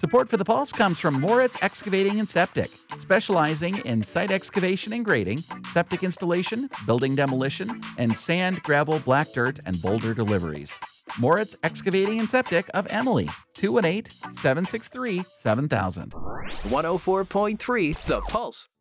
Support for the Pulse comes from Moritz Excavating and Septic, specializing in site excavation and grading, septic installation, building demolition, and sand, gravel, black dirt, and boulder deliveries. Moritz Excavating and Septic of Emily, 218-763-7000. 104.3 The Pulse.